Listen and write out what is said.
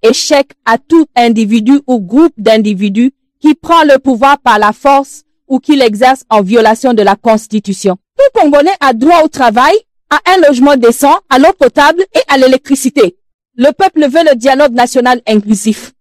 échec à tout individu ou groupe d'individus qui prend le pouvoir par la force ou qui l'exerce en violation de la Constitution. Tout Congolais a droit au travail, à un logement décent, à l'eau potable et à l'électricité. Le peuple veut le dialogue national inclusif.